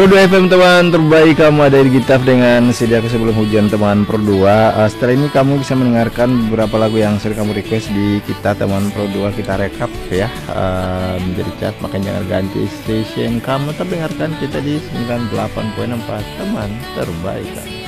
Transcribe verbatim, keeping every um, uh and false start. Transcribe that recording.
Pro dua F M teman terbaik, kamu ada di Gitaf dengan Sediaku Sebelum Hujan teman Pro dua. Uh, setelah ini kamu bisa mendengarkan beberapa lagu yang sering kamu request di kita teman Pro dua. Kita rekap ya, uh, menjadi chat, makanya jangan ganti station. Kamu terdengarkan kita di sembilan puluh delapan koma empat teman terbaik.